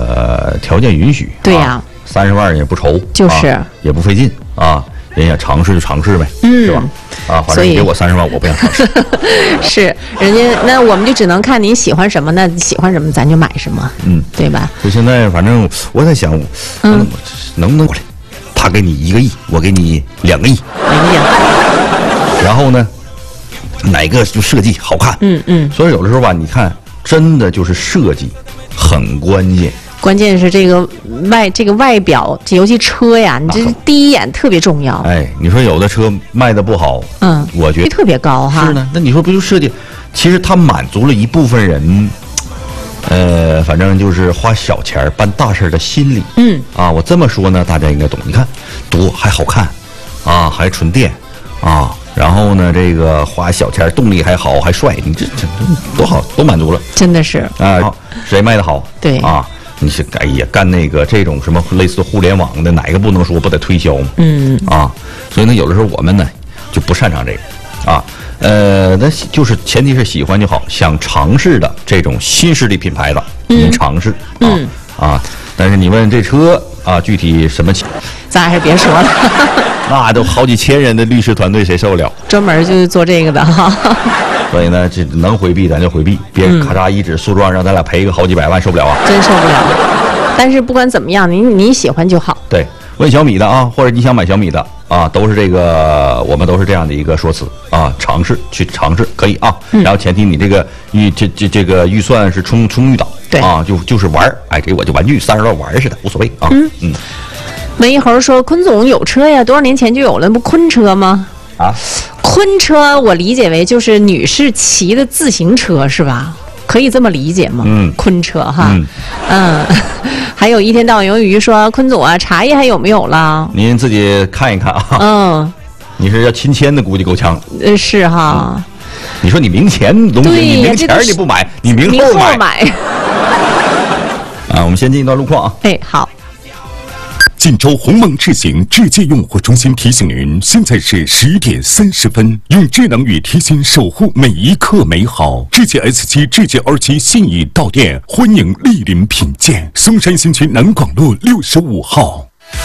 条件允许， 对呀 ，30万也不愁， 就是也不费劲啊。人家尝试就尝试呗，是吧？啊，反正你给我30万，我不想尝试。 是，人家那我们就只能看您喜欢什么，那喜欢什么咱就买什么，对吧？ 就现在，反正我在想，能不能过来？他给你1个亿，我给你2个亿。 哎呀， 然后呢，哪个就设计好看？所以有的时候吧，你看，真的就是设计很关键。 关键是这个外表，尤其车呀，你这第一眼特别重要。 哎，你说有的车卖的不好，我觉得特别高哈。 是呢，那你说不就设计？其实它满足了一部分人，反正就是花小钱办大事的心理。我这么说呢，大家应该懂。你看，多还好看，还纯电，然后呢，这个花小钱，动力还好，还帅，你这多好，都满足了。 真的是谁卖的好？ 对你是干那个这种什么类似互联网的，哪个不能说不得推销吗？所以呢，有的时候我们呢就不擅长这个那就是前提是喜欢就好，想尝试的这种新势力品牌的，您尝试但是你问这车具体什么钱， 咱还是别说了。 那都好几千人的律师团队，谁受得了？ 专门就是做这个的哈。 所以呢，这能回避咱就回避，别咔嚓一纸诉状让咱俩赔个好几百万，受不了啊！ 真受不了。但是不管怎么样，你喜欢就好。 对，问小米的或者你想买小米的都是这个，我们都是这样的一个说辞去尝试可以然后前提你这个预算是充裕的， 对就是玩这我就玩具30多玩似的，无所谓文一猴说：“坤总有车呀，多少年前就有了，不坤车吗？坤车我理解为就是女士骑的自行车是吧？可以这么理解吗？坤车哈，还有一天到晚有鱼说坤总茶叶还有没有了？ 您自己看一看你是要亲签的，估计够呛。 是哈。 你说你明前龙姐，你明前你不买，你明后买。我们先进一段路况好。 锦州鸿蒙智行智界用户中心提醒您，现在是10点30分，用智能语贴心守护每一刻美好。智界 S7、智界 R7现已到店，欢迎莅临品鉴。松山新区南广路65号。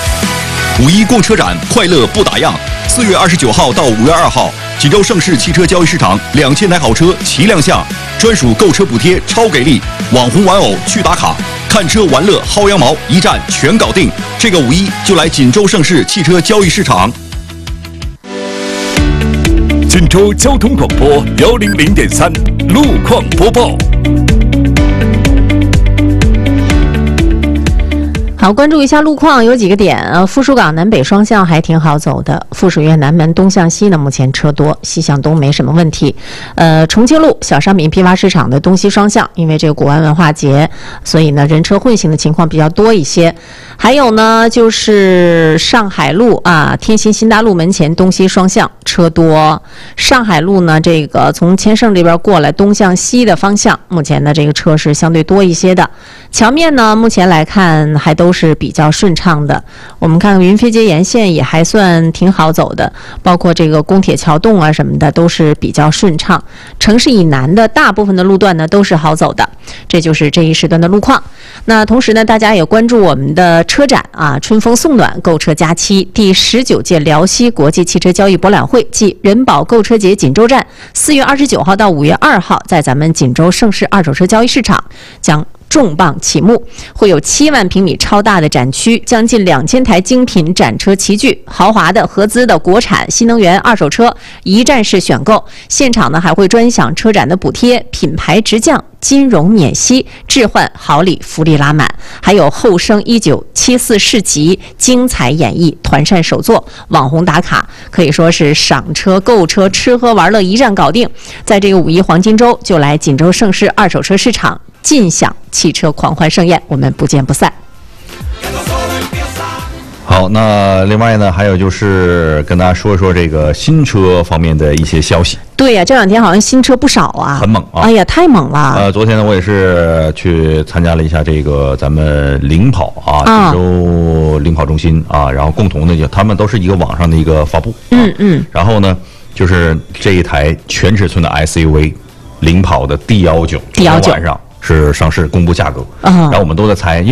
5·1逛车展，快乐不打烊。4月29号到5月2号，锦州盛世汽车交易市场2000台好车齐亮相，专属购车补贴超给力，网红玩偶去打卡。看车玩乐薅羊毛，一站全搞定。这个5·1就来锦州盛世汽车交易市场。 锦州交通广播100.3路况播报。 好，关注一下路况，有几个点附属港南北双向还挺好走的。附属院南门东向西呢，目前车多，西向东没什么问题。重庆路小商品批发市场的东西双向，因为这个古玩文化节，所以呢人车混行的情况比较多一些。还有呢，就是上海路天心新大路门前东西双向车多。上海路呢，这个从千盛这边过来东向西的方向，目前呢这个车是相对多一些的。桥面呢，目前来看还都是比较顺畅的。我们看云飞街沿线也还算挺好走的，包括这个公铁桥洞什么的都是比较顺畅。城市以南的大部分的路段呢都是好走的。这就是这一时段的路况。那同时呢，大家也关注我们的车展春风送暖购车假期第19届辽西国际汽车交易博览会暨人保购车节锦州站4月29号到5月2号在咱们锦州盛世二手车交易市场将重磅启幕，会有7万平米超大的展区，将近2000台精品展车齐聚，豪华的、合资的、国产、新能源二手车一站式选购。现场呢还会专享车展的补贴、品牌直降、金融免息、置换好礼福利拉满，还有后生1974市集精彩演绎、团扇手作、网红打卡，可以说是赏车、购车、吃喝玩乐一站搞定。在这个5·1黄金周，就来锦州盛世二手车市场尽享汽车狂欢盛宴，我们不见不散。 好，那另外呢，还有就是跟大家说说这个新车方面的一些消息。 对呀，这2天好像新车不少很猛哎呀，太猛了。 昨天呢，我也是去参加了一下这个咱们领跑锦州领跑中心然后共同的他们都是一个网上的一个发布。然后呢，就是这一台全尺寸的 SUV 领跑的 D19， 昨天晚上是上市公布价格，然后我们都在猜。